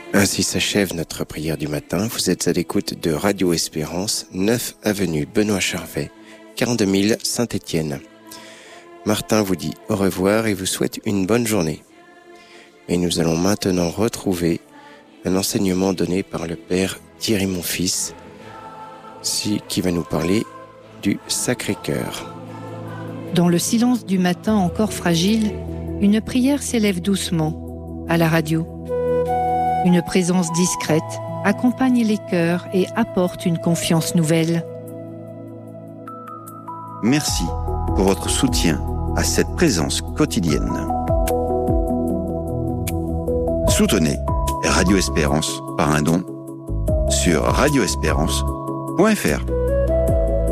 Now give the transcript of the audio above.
Ainsi s'achève notre prière du matin. Vous êtes à l'écoute de Radio Espérance, 9 avenue Benoît Charvet, 42 000 Saint-Étienne. Martin vous dit au revoir et vous souhaite une bonne journée. Et nous allons maintenant retrouver un enseignement donné par le Père Thierry Monfils, qui va nous parler du Sacré-Cœur. Dans le silence du matin encore fragile, une prière s'élève doucement à la radio. Une présence discrète accompagne les cœurs et apporte une confiance nouvelle. Merci pour votre soutien à cette présence quotidienne. Soutenez Radio Espérance par un don sur radioespérance.fr.